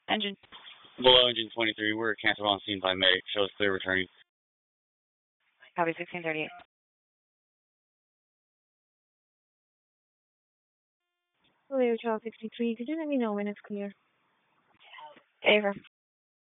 Engine. Below engine 23, we're canceled on scene by medic. Shows clear returning. Copy 1638. Clear 1263. Could you let me know when it's clear? Favor.